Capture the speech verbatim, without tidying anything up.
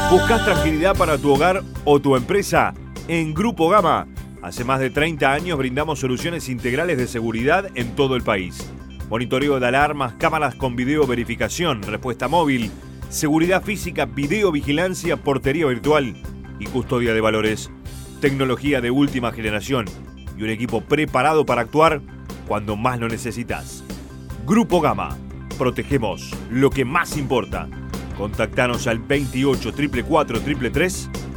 ¿Buscas tranquilidad para tu hogar o tu empresa? En Grupo Gama, hace más de treinta años brindamos soluciones integrales de seguridad en todo el país. Monitoreo de alarmas, cámaras con video verificación, respuesta móvil, seguridad física, videovigilancia, portería virtual y custodia de valores. Tecnología de última generación y un equipo preparado para actuar cuando más lo necesitas. Grupo Gama, protegemos lo que más importa. Contactanos al veintiocho, cuatro cuatro, tres tres tres